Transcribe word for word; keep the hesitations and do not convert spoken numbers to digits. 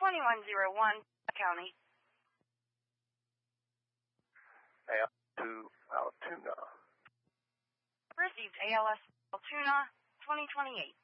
twenty-one oh one, County. A L to Altoona. Received A L S Altoona, twenty twenty-eight.